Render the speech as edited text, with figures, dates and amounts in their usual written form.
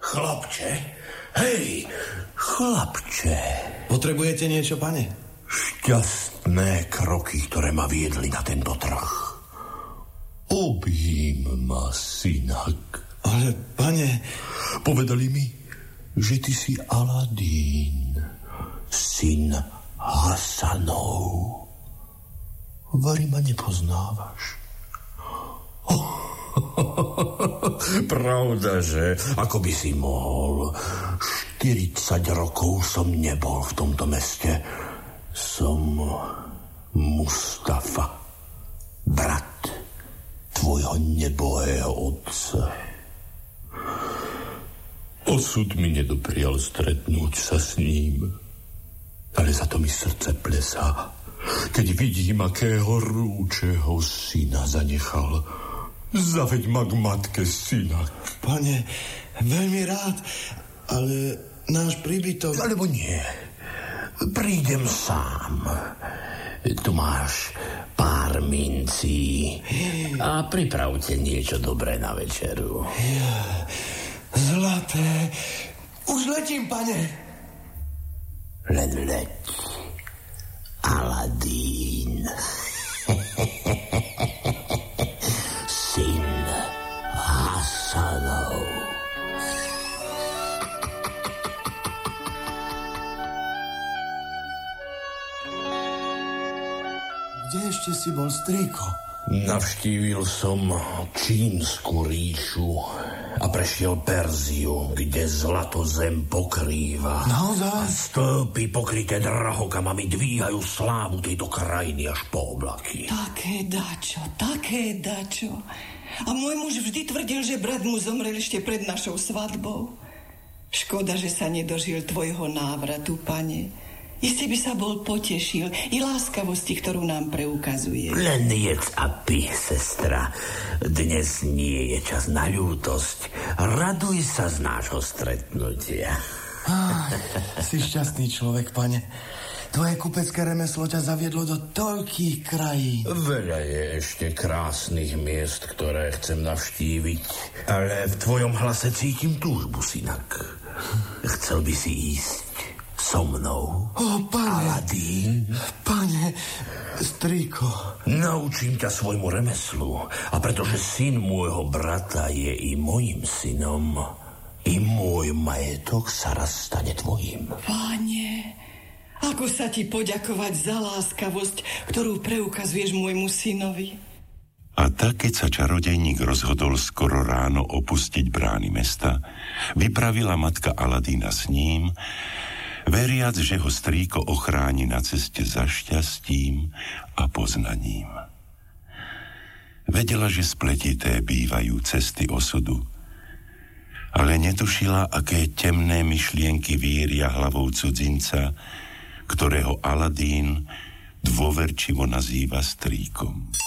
Chlapče, hej, chlapče. Potrebujete niečo, pane? Šťastné kroky, ktoré ma viedli na tento trh. Objím ma, synak. Ale, pane... Povedali mi, že ty si Aladín, syn Hasanov. Vari ma nepoznávaš? Pravda, že? Ako by si mohol? 40 rokov som nebol v tomto meste. Som Mustafa, brat tvojho nebohého otca. Osud mi nedoprial stretnúť sa s ním, ale za to mi srdce plesá, keď vidím, akého rúčeho syna zanechal. Zaveď ma k matke, synak. Pane, veľmi rád, ale náš príbytok... Alebo nie. Prídem sám. Tu máš pár mincí a pripravte niečo dobré na večeru. Zlaté. Už letím, pane. Len leď. Aladín. Syn Hasanov. Kde ešte si bol, strýko? Navštívil som Čínsku ríšu a prešiel Perziu, kde zlato zem pokrýva. Naozaj? A stĺpy pokryté drahokamami dvíhajú slávu tejto krajiny až po oblaky. Také dačo. A môj muž vždy tvrdil, že brat mu zomrel ešte pred našou svadbou. Škoda, že sa nedožil tvojho návratu, pane. Iste by sa bol potešil i láskavosti, ktorú nám preukazuje. Len jedz a pí, sestra. Dnes nie je čas na ľútosť. Raduj sa z nášho stretnutia. Si šťastný človek, pane. Tvoje kupecké remeslo ťa zaviedlo do toľkých krajín. Veľa je ešte krásnych miest, ktoré chcem navštíviť, ale v tvojom hlase cítim túžbu, synak. Chcel by si ísť so mnou? Pane. Aladín. Pane, strýko. Naučím ťa svojmu remeslu. A pretože syn môjho brata je i mojim synom, i môj majetok sa raz stane tvojim. Pane, ako sa ti poďakovať za láskavosť, ktorú preukazuješ môjmu synovi? A tak, keď sa čarodejník rozhodol skoro ráno opustiť brány mesta, vypravila matka Aladína s ním, veriac, že ho strýko ochráni na ceste za šťastím a poznaním. Vedela, že spletité bývajú cesty osudu, ale netušila, aké temné myšlienky víria hlavou cudzinca, ktorého Aladín dôverčivo nazýva strýkom.